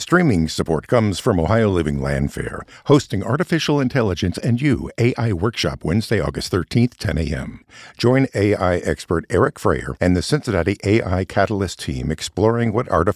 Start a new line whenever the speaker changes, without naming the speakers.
Streaming support comes from Ohio Living Land Fair, hosting Artificial Intelligence and You AI Workshop Wednesday, August 13th, 10 a.m. Join AI expert Eric Freyer and the Cincinnati AI Catalyst team exploring what artificial